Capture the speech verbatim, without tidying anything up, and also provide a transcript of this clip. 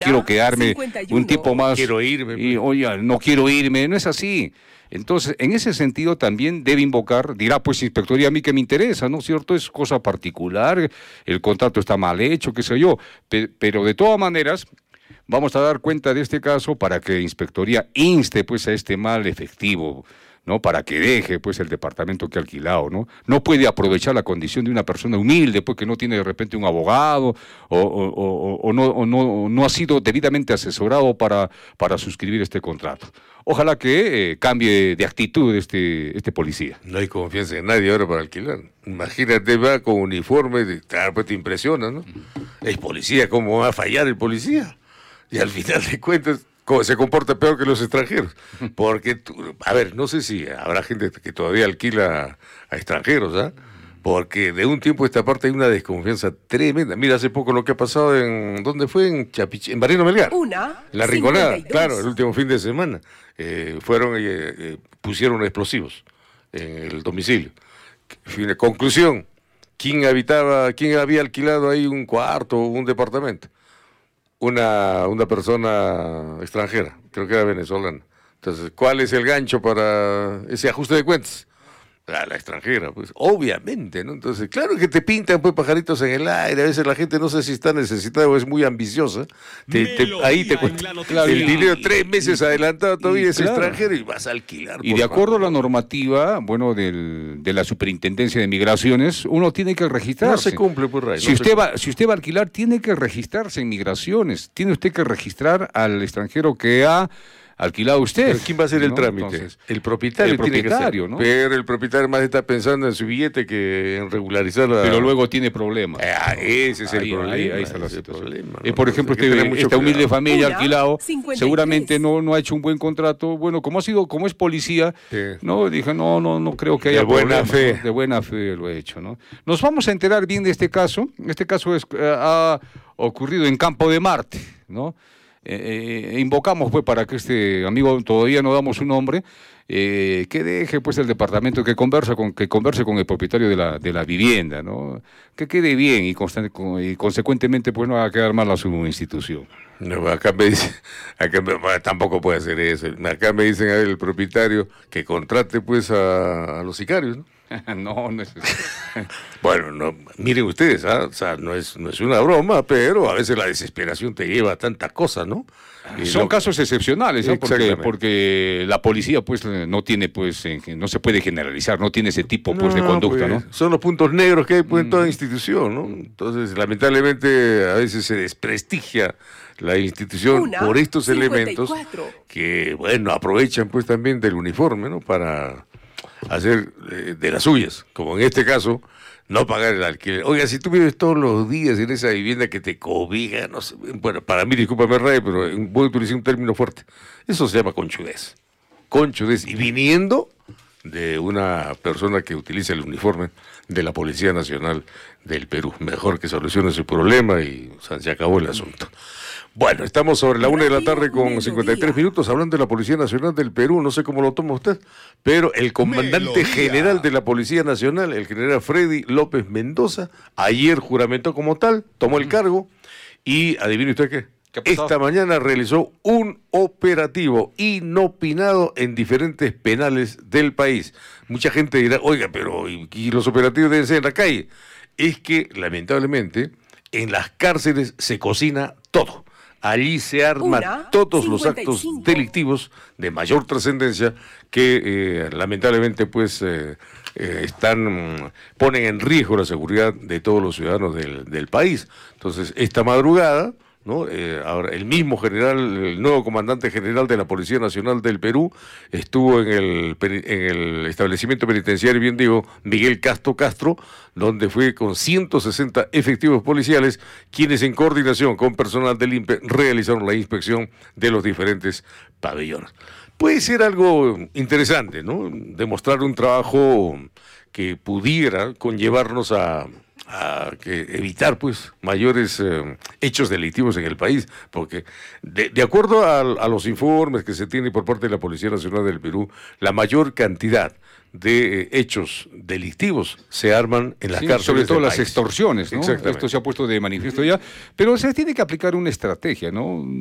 quiero quedarme un tiempo más. Quiero irme. Y, oye, no quiero irme, no es así. Entonces, en ese sentido también debe invocar, dirá, pues Inspectoría, a mí que me interesa, ¿no es cierto? Es cosa particular, el contrato está mal hecho, qué sé yo, Pe- pero de todas maneras, vamos a dar cuenta de este caso para que Inspectoría inste pues a este mal efectivo, ¿no? Para que deje pues el departamento que ha alquilado, ¿no? No puede aprovechar la condición de una persona humilde, pues que no tiene de repente un abogado o, o, o, o no, o no, no ha sido debidamente asesorado para, para suscribir este contrato. Ojalá que eh, cambie de actitud este, este policía. No hay confianza en nadie ahora para alquilar. Imagínate, va con uniforme, de, claro, pues te impresiona, ¿no? Es policía, ¿cómo va a fallar el policía? Y al final de cuentas, co- se comporta peor que los extranjeros. Porque, tú- a ver, no sé si habrá gente que todavía alquila a extranjeros, ¿ah? Porque de un tiempo a esta parte hay una desconfianza tremenda. Mira, hace poco lo que ha pasado en... ¿Dónde fue? En Chapichi, en Barrio Melgar. Una, En La Rinconada, cincuenta y dos. claro, el último fin de semana. Eh, fueron y eh, eh, pusieron explosivos en el domicilio. Fin- Conclusión, ¿quién habitaba, quién había alquilado ahí un cuarto o un departamento? Una, una persona extranjera, creo que era venezolana. Entonces, ¿cuál es el gancho para ese ajuste de cuentas? A la extranjera, pues, obviamente, ¿no? Entonces, claro que te pintan pues pajaritos en el aire, a veces la gente no sé si está necesitada o es muy ambiciosa, te- te- ahí te cuenta el dinero tres meses adelantado todavía Y es claro. extranjero y vas a alquilar. Y por de acuerdo a favor. la normativa, bueno, del, de la Superintendencia de Migraciones, uno tiene que registrarse. No se cumple, pues, Ray, no Si se usted va, si usted va a alquilar, tiene que registrarse en Migraciones. Tiene usted que registrar al extranjero que ha alquilado usted. Pero ¿quién va a hacer el ¿no? trámite? Entonces, el propietario el tiene propietario, que hacer. ¿no? Pero el propietario más está pensando en su billete que en regularizar la... pero luego tiene problemas. Ah, ese es el Ahí- problema. ahí, ahí está la ese es el situación. problema, Eh, ¿no? por ejemplo, Entonces, hay que este- tener mucho esta humilde cuidado. familia Una, alquilado, cincuenta y tres. seguramente no, no ha hecho un buen contrato. Bueno, como ha sido, como es policía, Sí. no, dije, no, no, no creo que De haya buena problemas, fe. ¿no? De buena fe lo he hecho, ¿no? Nos vamos a enterar bien de este caso. Este caso es, eh, ha ocurrido en Campo de Marte, ¿no? Eh, eh, invocamos pues para que este amigo, todavía no damos su nombre, eh, que deje pues el departamento, que conversa con, que converse con el propietario de la, de la vivienda, ¿no? Que quede bien y, constan- con- y consecuentemente pues no va a quedar mal a su institución. No, acá me dice, acá me- bueno, tampoco puede hacer eso. Acá me dicen a ver, el propietario que contrate pues a, a los sicarios, ¿no? no, no es Bueno, no, miren ustedes, ¿ah? O sea, no es, no es una broma, pero a veces la desesperación te lleva a tantas cosas, ¿no? Y Son lo- casos excepcionales, ¿no? Porque, Exactamente. porque la policía pues no tiene pues, en- no se puede generalizar, no tiene ese tipo pues de No, conducta, pues, ¿no? son los puntos negros que hay pues, en toda institución, ¿no? Entonces, lamentablemente, a veces se desprestigia la institución Una, por estos cincuenta y elementos cuatro. que, bueno, aprovechan pues también del uniforme, ¿no? Para hacer eh, de las suyas, como en este caso, no pagar el alquiler. Oiga, si tú vives todos los días en esa vivienda que te cobija, no sé, bueno, para mí, discúlpame, Ray, pero voy a utilizar un término fuerte. Eso se llama conchudez. Conchudez. Y viniendo de una persona que utiliza el uniforme de la Policía Nacional del Perú. Mejor que solucione su problema y o sea, se acabó el asunto. Bueno, estamos sobre la una de la tarde con cincuenta y tres minutos hablando de la Policía Nacional del Perú. No sé cómo lo toma usted, pero el comandante Melodía. general de la Policía Nacional, el general Freddy López Mendoza, ayer juramentó como tal, tomó el cargo y, adivine usted qué, ¿Qué ha pasado? esta mañana realizó un operativo inopinado en diferentes penales del país. Mucha gente dirá, oiga, pero ¿y, y los operativos deben ser en la calle? Es que, lamentablemente, en las cárceles se cocina todo. Allí se arman Una, todos los cincuenta y actos cinco. delictivos de mayor trascendencia que eh, lamentablemente pues eh, eh, están mm, ponen en riesgo la seguridad de todos los ciudadanos del, del país. Entonces, esta madrugada, ¿no? Eh, ahora, el mismo general, el nuevo comandante general de la Policía Nacional del Perú, estuvo en el, peni- en el establecimiento penitenciario, bien digo, Miguel Castro Castro, donde fue con ciento sesenta efectivos policiales, quienes en coordinación con personal del I N P E realizaron la inspección de los diferentes pabellones. Puede ser algo interesante, ¿no? Demostrar un trabajo que pudiera conllevarnos a a que evitar pues mayores eh, hechos delictivos en el país, porque de, de acuerdo a, a los informes que se tienen por parte de la Policía Nacional del Perú, la mayor cantidad de eh, hechos delictivos se arman en las Sí, cárceles sobre todo del las país. extorsiones, ¿no? Exactamente. Esto se ha puesto de manifiesto ya, pero se tiene que aplicar una estrategia, ¿no?